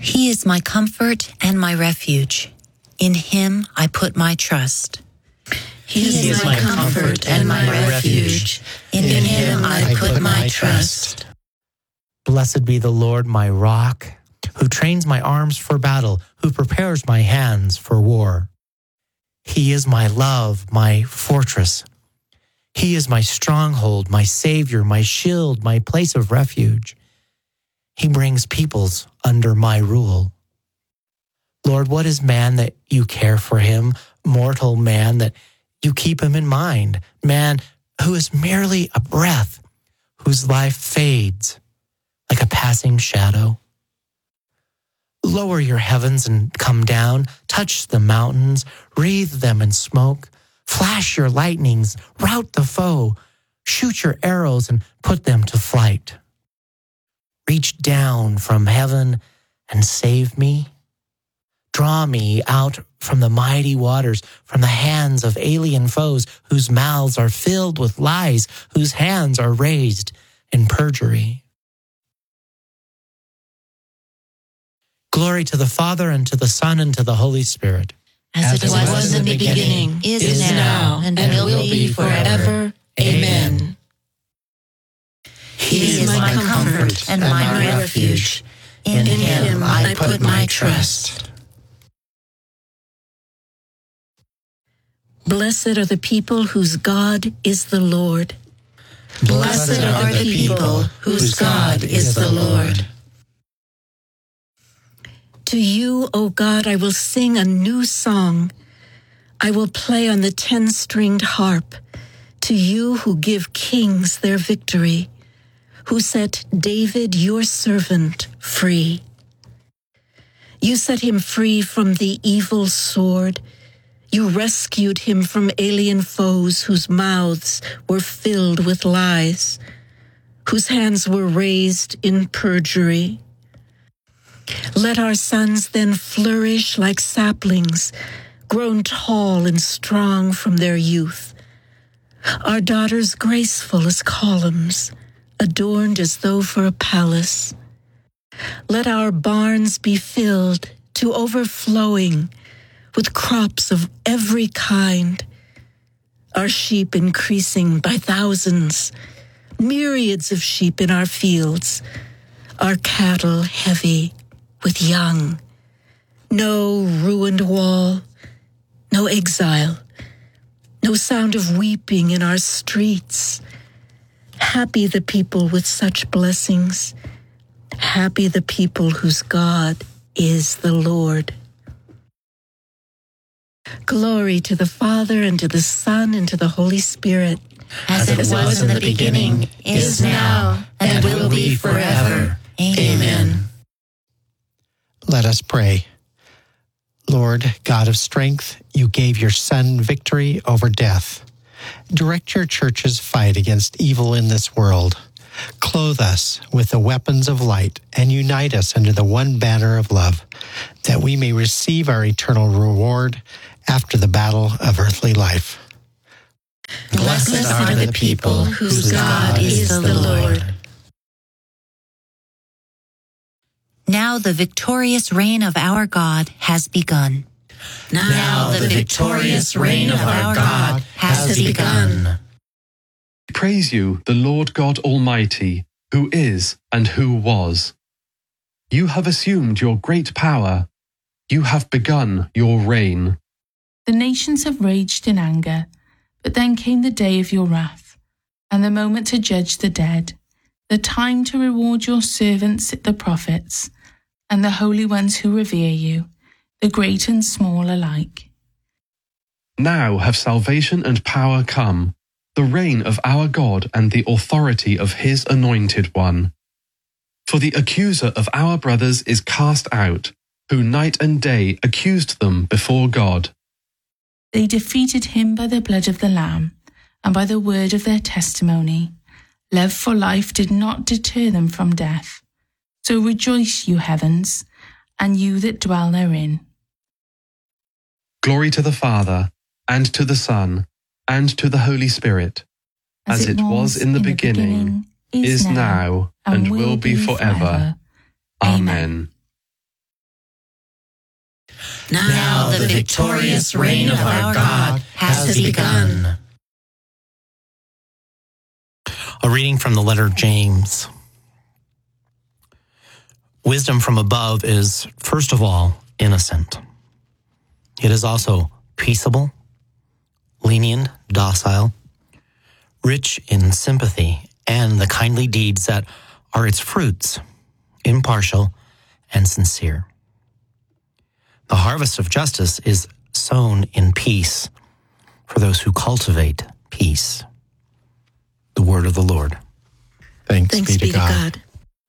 He is my comfort and my refuge. In him I put my trust. He is my comfort and my refuge. In him I put my trust. Blessed be the Lord, my rock, who trains my arms for battle, who prepares my hands for war. He is my love, my fortress. He is my stronghold, my savior, my shield, my place of refuge. He brings peoples under my rule. Lord, what is man that you care for him, mortal man that you keep him in mind, man who is merely a breath, whose life fades like a passing shadow? Lower your heavens and come down, touch the mountains, wreathe them in smoke, flash your lightnings, rout the foe, shoot your arrows and put them to flight. Reach down from heaven and save me. Draw me out from the mighty waters, from the hands of alien foes whose mouths are filled with lies, whose hands are raised in perjury. Glory to the Father, and to the Son, and to the Holy Spirit. As it was in the beginning, is now, and will be forever. Amen. He is my comfort and my refuge. In him I put my trust. Blessed are the people whose God is the Lord. Blessed are the people whose God is the Lord. To you, O God, I will sing a new song. I will play on the 10-stringed harp. To you who give kings their victory, who set David, your servant, free. You set him free from the evil sword. You rescued him from alien foes whose mouths were filled with lies, whose hands were raised in perjury. Let our sons then flourish like saplings, grown tall and strong from their youth. Our daughters graceful as columns, adorned as though for a palace. Let our barns be filled to overflowing with crops of every kind, our sheep increasing by thousands, myriads of sheep in our fields, our cattle heavy with young. No ruined wall, no exile, no sound of weeping in our streets. Happy the people with such blessings. Happy the people whose God is the Lord. Glory to the Father, and to the Son, and to the Holy Spirit. As it was in the beginning, is now, and will be forever. Amen. Let us pray. Lord, God of strength, you gave your Son victory over death. Direct your church's fight against evil in this world. Clothe us with the weapons of light and unite us under the one banner of love, that we may receive our eternal reward after the battle of earthly life. Blessed are the people whose God is the Lord. Now the victorious reign of our God has begun. Now the victorious reign of our God has begun. Praise you, the Lord God Almighty, who is and who was. You have assumed your great power. You have begun your reign. The nations have raged in anger, but then came the day of your wrath, and the moment to judge the dead, the time to reward your servants, the prophets, and the holy ones who revere you, the great and small alike. Now have salvation and power come, the reign of our God and the authority of his anointed one. For the accuser of our brothers is cast out, who night and day accused them before God. They defeated him by the blood of the Lamb and by the word of their testimony. Love for life did not deter them from death. So rejoice, you heavens, and you that dwell therein. Glory to the Father, and to the Son, and to the Holy Spirit, as it was in the beginning, is now, and will be forever. Amen. Now the victorious reign of our God has begun. A reading from the letter of James. Wisdom from above is, first of all, innocent. It is also peaceable, lenient, docile, rich in sympathy and the kindly deeds that are its fruits, impartial and sincere. The harvest of justice is sown in peace for those who cultivate peace. The word of the Lord. Thanks be to God.